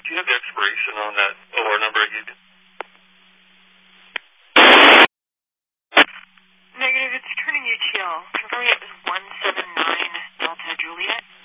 Do you have the expiration on that OR number I gave you? Negative, it's turning UTL. Confirming it was 179 Delta Juliet.